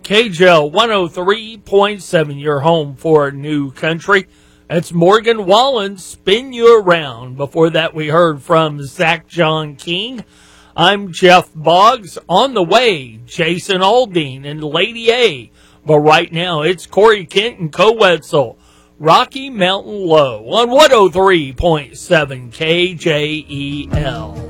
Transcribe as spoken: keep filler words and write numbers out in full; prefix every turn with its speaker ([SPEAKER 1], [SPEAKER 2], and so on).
[SPEAKER 1] K J L one oh three point seven, your home for New Country. That's Morgan Wallen, Spin You Around. Before that, we heard from Zach John King. I'm Jeff Boggs. On the way, Jason Aldean and Lady A. But right now, it's Corey Kent and Co Wetzel. Rocky Mountain Low on one oh three point seven K J E L.